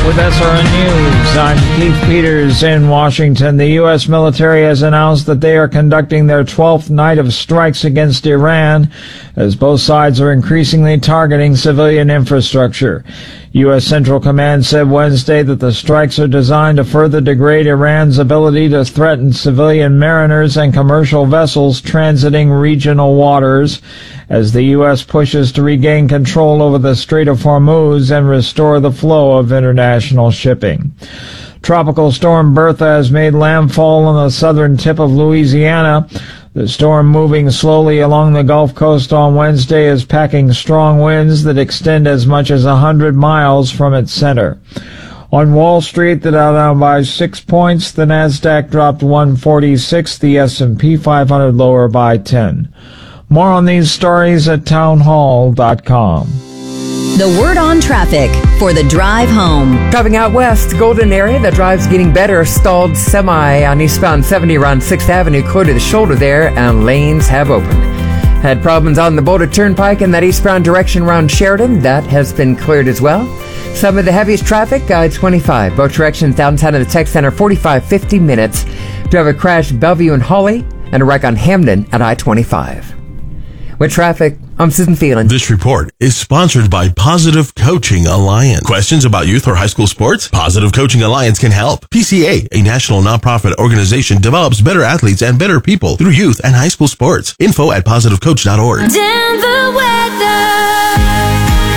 With SRN News, I'm Keith Peters in Washington. The U.S. military has announced that they are conducting their 12th night of strikes against Iran, as both sides are increasingly targeting civilian infrastructure. U.S. Central Command said Wednesday that the strikes are designed to further degrade Iran's ability to threaten civilian mariners and commercial vessels transiting regional waters, as the U.S. pushes to regain control over the Strait of Hormuz and restore the flow of international shipping. Tropical storm Bertha has made landfall on the southern tip of Louisiana. The storm, moving slowly along the Gulf Coast on Wednesday, is packing strong winds that extend as much as 100 miles from its center. On Wall Street, the Dow down by 6 points, the Nasdaq dropped 146, the S&P 500 lower by 10. More on these stories at townhall.com. The word on traffic for the drive home. Driving out west, Golden area, the drive's getting better. Stalled semi on eastbound 70 around 6th Avenue, clear to the shoulder there, and lanes have opened. Had problems on the Boulder Turnpike in that eastbound direction around Sheridan. That has been cleared as well. Some of the heaviest traffic, I-25, both directions downtown of the Tech Center, 45-50 minutes. Do have a crash Bellevue and Hawley, and a wreck on Hamden at I-25. With traffic, I'm Susan Phelan. This report is sponsored by Positive Coaching Alliance. Questions about youth or high school sports? Positive Coaching Alliance can help. PCA, a national nonprofit organization, develops better athletes and better people through youth and high school sports. Info at positivecoach.org. Denver weather.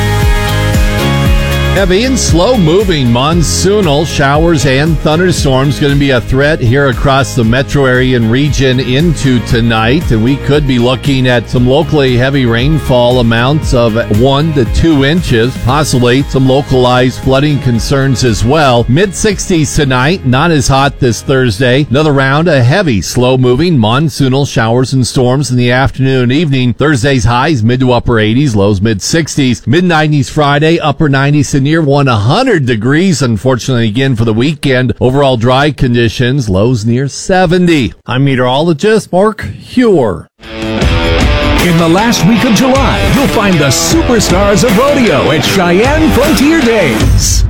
Heavy and slow-moving monsoonal showers and thunderstorms going to be a threat here across the metro area and region into tonight, and we could be looking at some locally heavy rainfall amounts of 1 to 2 inches, possibly some localized flooding concerns as well. Mid-60s tonight, not as hot this Thursday. Another round of heavy, slow-moving monsoonal showers and storms in the afternoon and evening. Thursday's highs mid to upper 80s, lows mid-60s. Mid-90s Friday, upper 90s to near 100 degrees, unfortunately, again for the weekend. Overall dry conditions, lows near 70. I'm meteorologist Mark Hewer. In the last week of July, you'll find the superstars of rodeo at Cheyenne Frontier Days.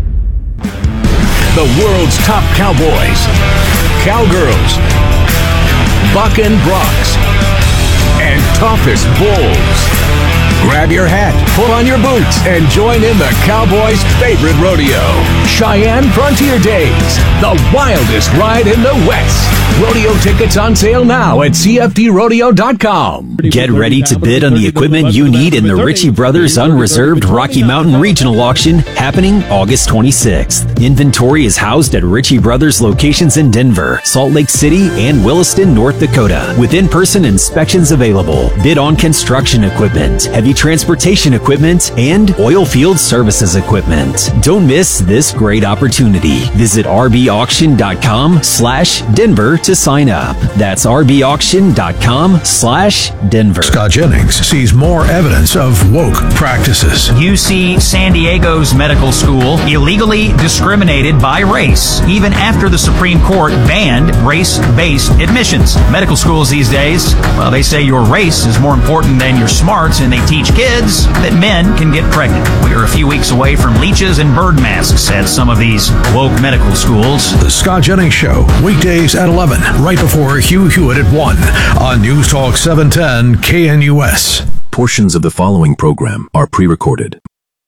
The world's top cowboys, cowgirls, buck and broncs, and toughest bulls. Grab your hat, pull on your boots, and join in the Cowboys' favorite rodeo. Cheyenne Frontier Days, the wildest ride in the West. Rodeo tickets on sale now at CFDrodeo.com. Get ready to bid on the equipment you need in the Ritchie Brothers Unreserved Rocky Mountain Regional Auction happening August 26th. Inventory is housed at Ritchie Brothers locations in Denver, Salt Lake City, and Williston, North Dakota, with in-person inspections available. Bid on construction equipment, heavy transportation equipment, and oil field services equipment. Don't miss this great opportunity. Visit rbauction.com/Denver to sign up. That's rbauction.com/Denver. Scott Jennings sees more evidence of woke practices. UC San Diego's medical school illegally discriminated by race, even after the Supreme Court banned race-based admissions. Medical schools these days, well, they say your race is more important than your smarts, and they teach kids that men can get pregnant. We are a few weeks away from leeches and bird masks at some of these woke medical schools. The Scott Jennings Show, weekdays at 11, right before Hugh Hewitt at 1 on News Talk 710 KNUS. Portions of the following program are pre-recorded.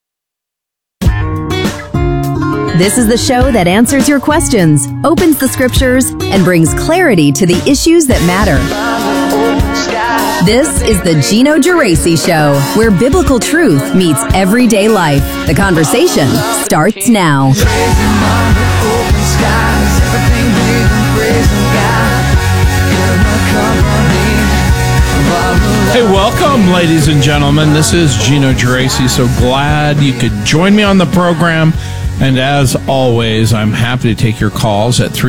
This is the show that answers your questions, opens the scriptures, and brings clarity to the issues that matter. This is the Gino Geraci Show, where biblical truth meets everyday life. The conversation starts now. Hey, welcome, ladies and gentlemen. This is Gino Geraci. So glad you could join me on the program. And as always, I'm happy to take your calls at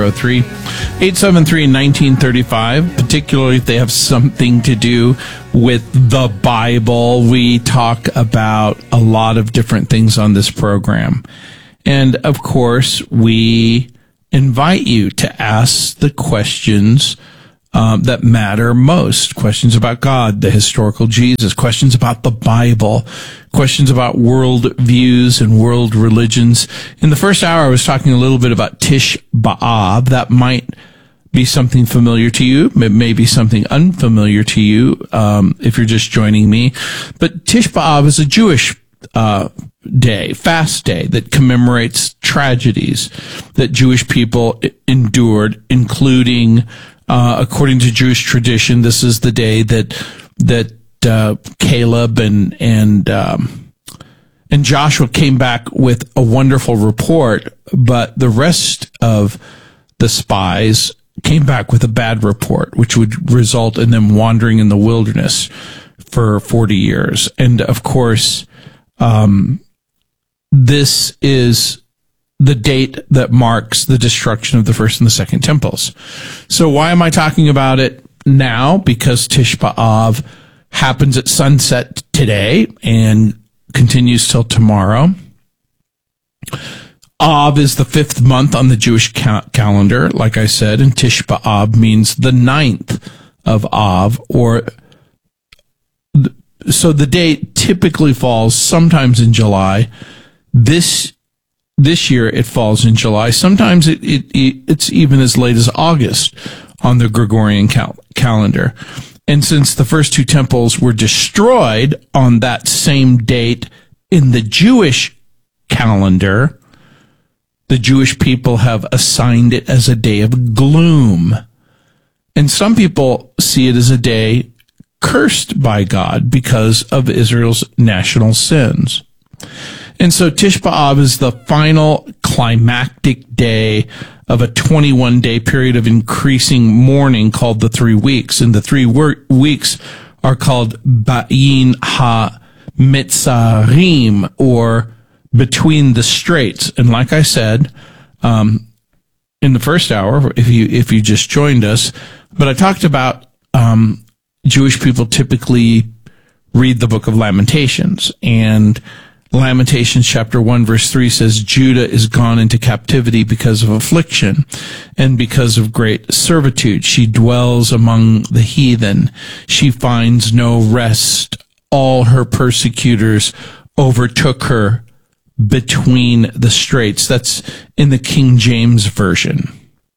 303-873-1935, particularly if they have something to do with the Bible. We talk about a lot of different things on this program. And, of course, we invite you to ask the questions that matter most. Questions about God, the historical Jesus, questions about the Bible, questions about world views and world religions. In the first hour, I was talking a little bit about Tish B'Av. That might be something familiar to you. It may be something unfamiliar to you if you're just joining me. But Tish B'Av is a Jewish fast day that commemorates tragedies that Jewish people endured, including, according to Jewish tradition, this is the day that Caleb and Joshua came back with a wonderful report, but the rest of the spies came back with a bad report, which would result in them wandering in the wilderness for 40 years. And of course, this is the date that marks the destruction of the first and the second temples. So why am I talking about it now? Because Tish B'Av happens at sunset today and continues till tomorrow. Av is the 5th month on the Jewish calendar, like I said, and Tish B'Av means the 9th of Av, so the date typically falls sometimes in July. This year it falls in July. Sometimes it's even as late as August on the Gregorian calendar. And since the first 2 temples were destroyed on that same date in the Jewish calendar, the Jewish people have assigned it as a day of gloom. And some people see it as a day cursed by God because of Israel's national sins. And so Tish B'Av is the final climactic day of a 21-day period of increasing mourning called the 3 weeks. And the 3 weeks are called Ba'in HaMitzarim, or between the straits. And like I said, in the first hour, if you just joined us, but I talked about, Jewish people typically read the book of Lamentations, and Lamentations chapter 1 verse 3 says, Judah is gone into captivity because of affliction and because of great servitude. She dwells among the heathen. She finds no rest. All her persecutors overtook her between the straits. That's in the King James Version.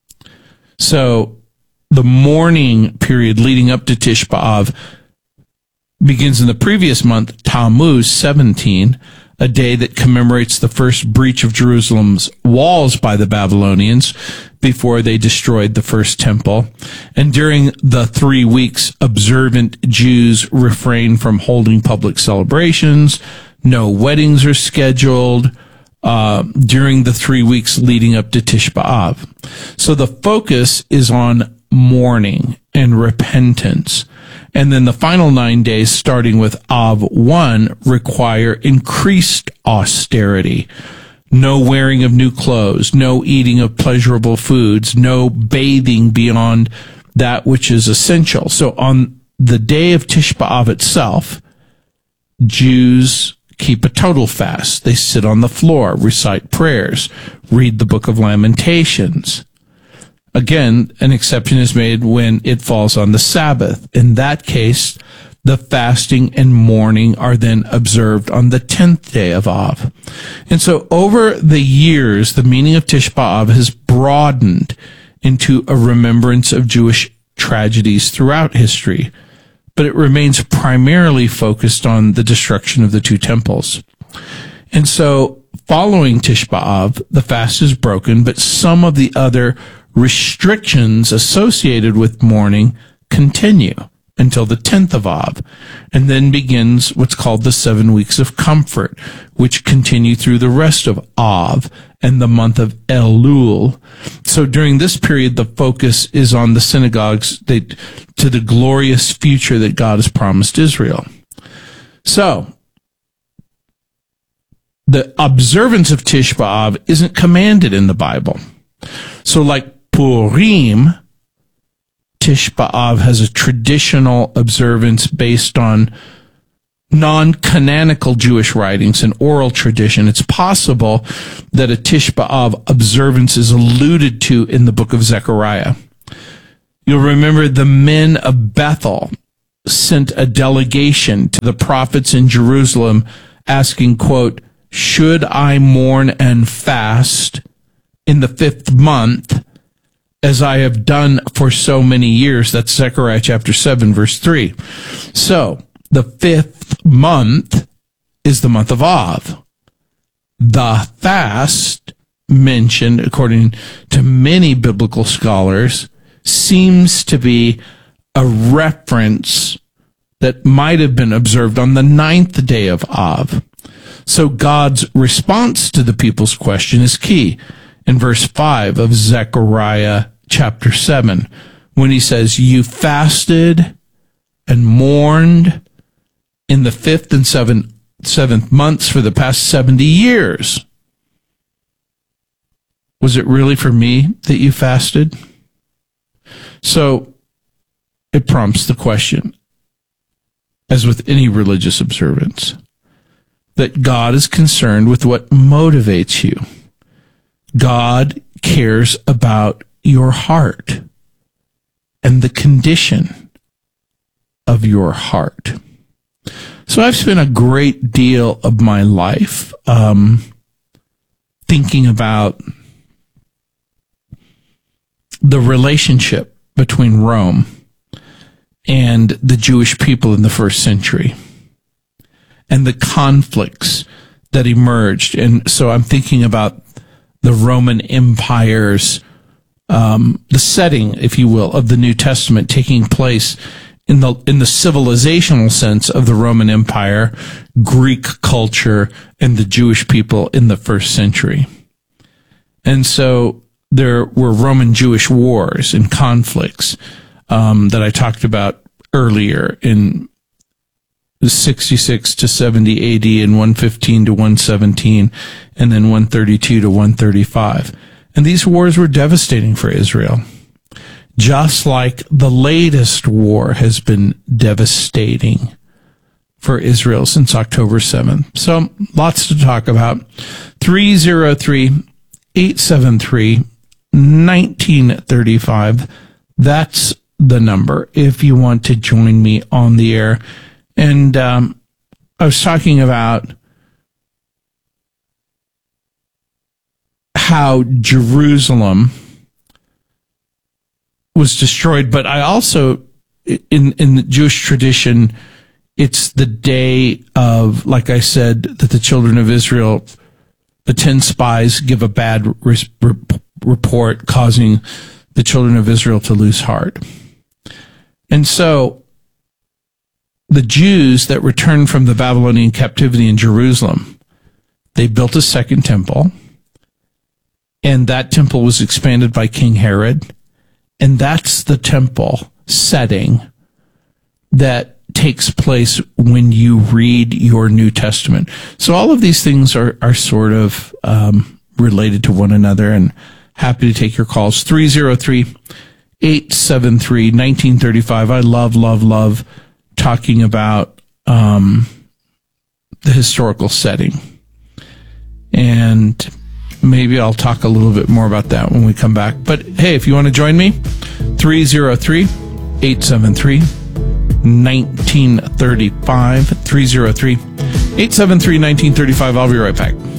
So the mourning period leading up to Tish B'Av begins in the previous month, Tammuz 17, a day that commemorates the first breach of Jerusalem's walls by the Babylonians before they destroyed the first temple. And during the 3 weeks, observant Jews refrain from holding public celebrations. No weddings are scheduled during the 3 weeks leading up to Tish B'Av. So the focus is on mourning and repentance. And then the final 9 days, starting with Av 1, require increased austerity. No wearing of new clothes, no eating of pleasurable foods, no bathing beyond that which is essential. So on the day of Tish B'Av itself, Jews keep a total fast. They sit on the floor, recite prayers, read the book of Lamentations. Again, an exception is made when it falls on the Sabbath. In that case, the fasting and mourning are then observed on the 10th day of Av. And so over the years, the meaning of Tish B'Av has broadened into a remembrance of Jewish tragedies throughout history, but it remains primarily focused on the destruction of the 2 temples. And so following Tish B'Av, the fast is broken, but some of the other restrictions associated with mourning continue until the 10th of Av, and then begins what's called the 7 weeks of comfort, which continue through the rest of Av and the month of Elul. So during this period, the focus is on the synagogues to the glorious future that God has promised Israel. So the observance of Tish B'Av isn't commanded in the Bible. So like Purim, Tish B'Av has a traditional observance based on non-canonical Jewish writings and oral tradition. It's possible that a Tish B'Av observance is alluded to in the book of Zechariah. You'll remember the men of Bethel sent a delegation to the prophets in Jerusalem asking, quote, should I mourn and fast in the 5th month as I have done for so many years? That's Zechariah chapter 7, verse 3. So the 5th month is the month of Av. The fast mentioned, according to many biblical scholars, seems to be a reference that might have been observed on the 9th day of Av. So God's response to the people's question is key in verse 5 of Zechariah chapter 7, when he says, you fasted and mourned in the 5th and 7th months for the past 70 years. Was it really for me that you fasted? So it prompts the question, as with any religious observance, that God is concerned with what motivates you. God cares about your heart and the condition of your heart. So I've spent a great deal of my life thinking about the relationship between Rome and the Jewish people in the first century and the conflicts that emerged. And so I'm thinking about the Roman Empire's, the setting, if you will, of the New Testament taking place in the civilizational sense of the Roman Empire, Greek culture, and the Jewish people in the first century. And so there were Roman-Jewish wars and conflicts that I talked about earlier in 66 to 70 AD and 115 to 117 and then 132 to 135. And these wars were devastating for Israel, just like the latest war has been devastating for Israel since October 7th. So lots to talk about. 303-873-1935. That's the number if you want to join me on the air. And I was talking about how Jerusalem was destroyed, but I also, in the Jewish tradition, it's the day of, like I said, that the children of Israel, the 10 spies give a bad report, causing the children of Israel to lose heart. And so the Jews that returned from the Babylonian captivity in Jerusalem, they built a second temple, and that temple was expanded by King Herod, and that's the temple setting that takes place when you read your New Testament. So all of these things are sort of related to one another, and happy to take your calls. 303-873-1935. I love talking about the historical setting. And maybe I'll talk a little bit more about that when we come back. But hey, if you want to join me, 303-873-1935. 303-873-1935. I'll be right back.